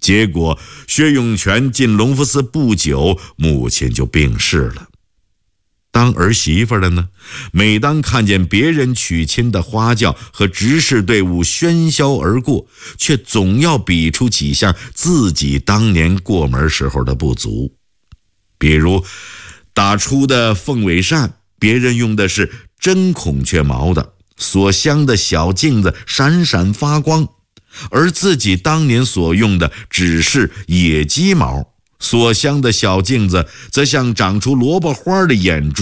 结果薛永全进隆福寺不久，母亲就病逝了。当儿媳妇的呢，每当看见别人娶亲的花轿和执事队伍喧嚣而过，却总要比出几项自己当年过门时候的不足。比如打出的凤尾扇，别人用的是真孔雀毛的，所镶的小镜子闪闪发光，而自己当年所用的只是野鸡毛，所镶的小镜子则像长出萝卜花的眼珠。